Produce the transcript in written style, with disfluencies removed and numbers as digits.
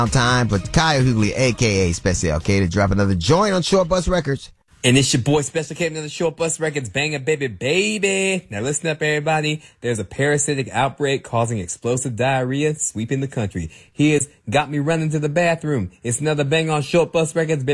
Time, but Kyle Hughley, a.k.a. Special K, to drop another joint on Short Bus Records. And it's your boy Special K, another Short Bus Records, banging baby. Now listen up, everybody. There's a parasitic outbreak causing explosive diarrhea sweeping the country. Here's Got Me Running to the Bathroom. It's another bang on Short Bus Records, baby.